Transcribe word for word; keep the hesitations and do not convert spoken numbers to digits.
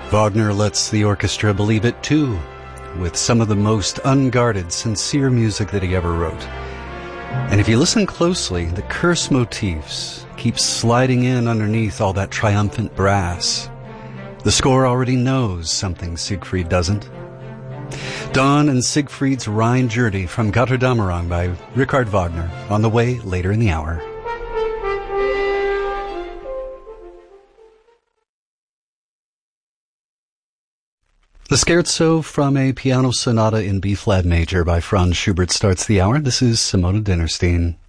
Wagner lets the orchestra believe it too, with some of the most unguarded, sincere music that he ever wrote. And if you listen closely, the curse motifs keep sliding in underneath all that triumphant brass. The score already knows something Siegfried doesn't. Dawn and Siegfried's Rhine Journey from Götterdämmerung by Richard Wagner, on the way later in the hour. The Scherzo from a Piano Sonata in B-flat major by Franz Schubert starts the hour. This is Simona Dinnerstein.